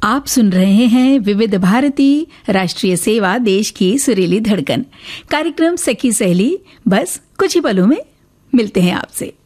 आप सुन रहे हैं विविध भारती राष्ट्रीय सेवा, देश की सुरीली धड़कन। कार्यक्रम सखी सहेली बस कुछ ही पलों में मिलते हैं आपसे।